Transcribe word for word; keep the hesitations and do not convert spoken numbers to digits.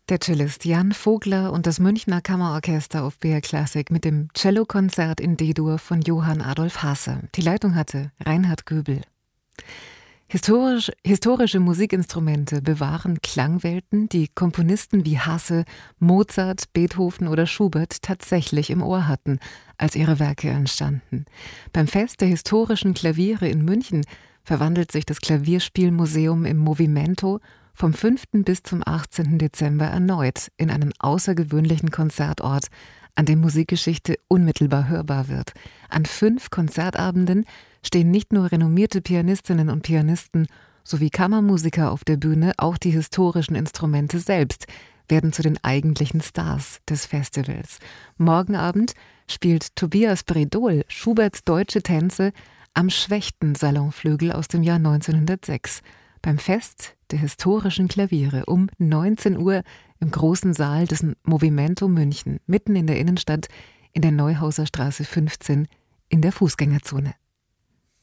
Der Cellist Jan Vogler und das Münchner Kammerorchester auf B R Classic mit dem Cellokonzert in D-Dur von Johann Adolf Hasse. Die Leitung hatte Reinhard Göbel. Historisch, historische Musikinstrumente bewahren Klangwelten, die Komponisten wie Hasse, Mozart, Beethoven oder Schubert tatsächlich im Ohr hatten, als ihre Werke entstanden. Beim Fest der historischen Klaviere in München verwandelt sich das Klavierspielmuseum im Movimento vom fünften bis zum achtzehnten Dezember erneut in einen außergewöhnlichen Konzertort, an dem Musikgeschichte unmittelbar hörbar wird. An fünf Konzertabenden stehen nicht nur renommierte Pianistinnen und Pianisten sowie Kammermusiker auf der Bühne, auch die historischen Instrumente selbst werden zu den eigentlichen Stars des Festivals. Morgen Abend spielt Tobias Bredol Schuberts Deutsche Tänze am Schwechten-Salonflügel aus dem Jahr neunzehnhundertsechs. Beim Fest der historischen Klaviere um neunzehn Uhr im großen Saal des Movimento München, mitten in der Innenstadt in der Neuhauser Straße fünfzehn in der Fußgängerzone.